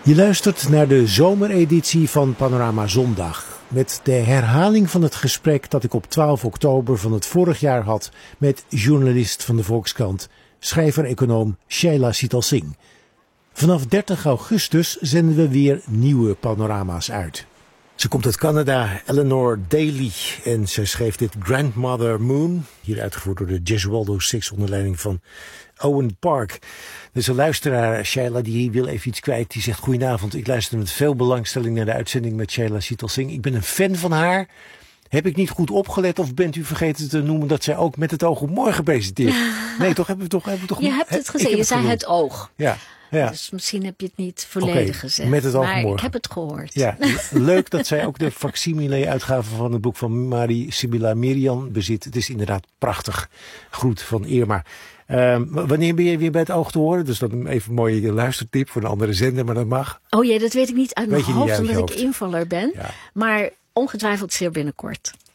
Je luistert naar de zomereditie van Panorama Zondag. Met de herhaling van het gesprek dat ik op 12 oktober van het vorig jaar had met journalist van de Volkskrant, schrijver-econoom Shaila Sitalsingh. Vanaf 30 augustus zenden we weer nieuwe panorama's uit. Ze komt uit Canada, Eleanor Daly, en ze schreef dit Grandmother Moon, hier uitgevoerd door de Gesualdo Six onder leiding van Owen Park. Dus een luisteraar, Shaila, die wil even iets kwijt. Die zegt: goedenavond, ik luister met veel belangstelling naar de uitzending met Shaila Sitalsingh. Ik ben een fan van haar. Heb ik niet goed opgelet of bent u vergeten te noemen dat zij ook Met het oog op morgen presenteert? Nee, toch? Hebben we toch je hebt het gezegd, je zei het oog. Ja. Ja. Dus misschien heb je het niet volledig gezegd. Met het oog maar morgen. Ik heb het gehoord. Ja, leuk dat zij ook de facsimile-uitgave van het boek van Mari Sibylla Merian bezit. Het is inderdaad prachtig. Groet van Irma. Wanneer ben je weer bij het oog te horen? Dus dat even een mooie luistertip voor een andere zender, maar dat mag. Oh jee, dat weet ik niet uit mijn hoofd, ik omdat ik invaller ben. Ja. Maar ongetwijfeld zeer binnenkort.